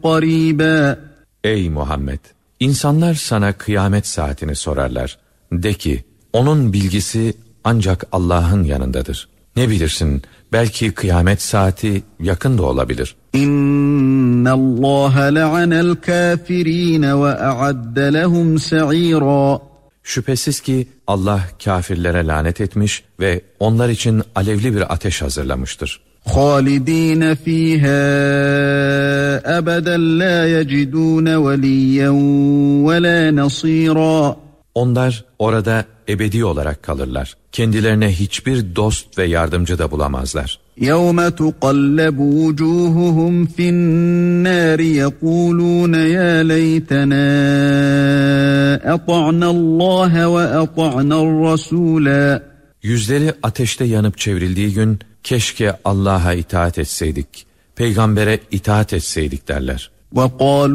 قَرِيبًا. Ey Muhammed! İnsanlar sana kıyamet saatini sorarlar. De ki, onun bilgisi ancak Allah'ın yanındadır. Ne bilirsin, belki kıyamet saati yakın da olabilir. İnnallâhe le'anel kâfirîne ve a'adde lehum se'îrâ. Şüphesiz ki Allah kâfirlere lanet etmiş ve onlar için alevli bir ateş hazırlamıştır. خَالِد۪ينَ ف۪يهَا أَبَدًا لَا يَجِدُونَ وَلِيًّا وَلَا نَصِيرًا. Onlar orada ebedi olarak kalırlar. Kendilerine hiçbir dost ve yardımcı da bulamazlar. يَوْمَ تُقَلَّبُ وُجُوهُهُمْ فِي النَّارِ يَقُولُونَ يَا لَيْتَنَا أَطَعْنَا اللّٰهَ وَأَطَعْنَا الرَّسُولَا. Yüzleri ateşte yanıp çevrildiği gün, keşke Allah'a itaat etseydik, peygambere itaat etseydik derler. وَقَالُوا